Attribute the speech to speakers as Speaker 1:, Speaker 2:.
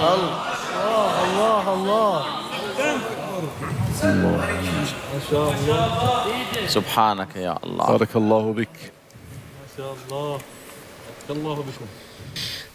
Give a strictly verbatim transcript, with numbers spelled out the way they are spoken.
Speaker 1: الله الله الله ما شاء الله.
Speaker 2: سبحانك يا الله.
Speaker 1: بارك الله بك. ما شاء الله. بارك الله بكم.